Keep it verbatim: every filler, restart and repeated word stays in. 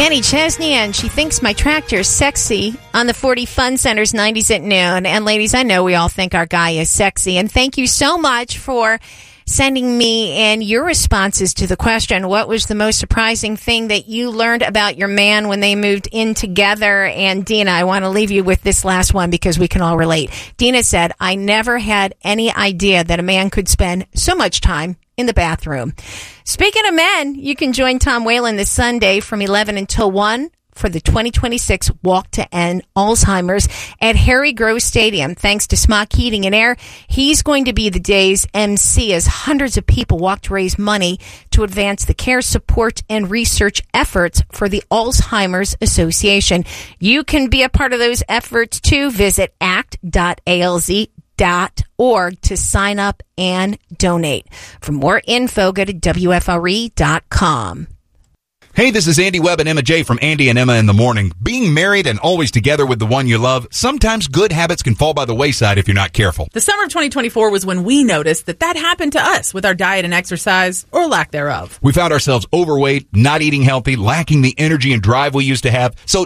Kenny Chesney, and she thinks my tractor is sexy on the forty Fun Center's nineties at noon. And ladies, I know we all think our guy is sexy. And thank you so much for sending me in your responses to the question, what was the most surprising thing that you learned about your man when they moved in together? And Dina, I want to leave you with this last one because we can all relate. Dina said, I never had any idea that a man could spend so much time in the bathroom. Speaking of men, you can join Tom Whalen this Sunday from eleven until one for the twenty twenty-six Walk to End Alzheimer's at Harry Grove Stadium. Thanks to Smock Heating and Air, he's going to be the day's M C as hundreds of people walk to raise money to advance the care, support, and research efforts for the Alzheimer's Association. You can be a part of those efforts too. Visit act dot a l z dot org to sign up and donate. For more info, go to w f r e dot com. Hey, this is Andy Webb and Emma J. from Andy and Emma in the Morning. Being married and always together with the one you love, sometimes good habits can fall by the wayside if you're not careful. The summer of twenty twenty-four was when we noticed that that happened to us with our diet and exercise, or lack thereof. We found ourselves overweight, not eating healthy, lacking the energy and drive we used to have. So